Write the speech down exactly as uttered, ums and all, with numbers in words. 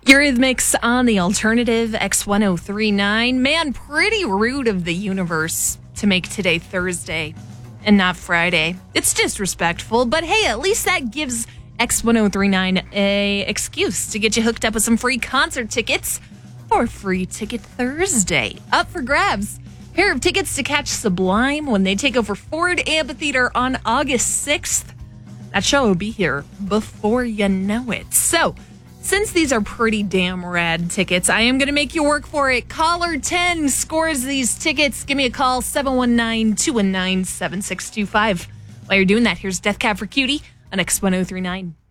Eurythmics on the alternative X ten thirty-nine. Man, pretty rude of the universe to make today Thursday and not Friday. It's disrespectful, but hey, at least that gives X ten thirty-nine a excuse to get you hooked up with some free concert tickets for Free Ticket Thursday. Up for grabs. Pair of tickets to catch Sublime when they take over Ford Amphitheater on August sixth. That show will be here before you know it. So, since these are pretty damn rad tickets, I am going to make you work for it. Caller ten scores these tickets. Give me a call, seven one nine, two one nine, seven six two five. While you're doing that, here's Death Cab for Cutie on X ten thirty-nine.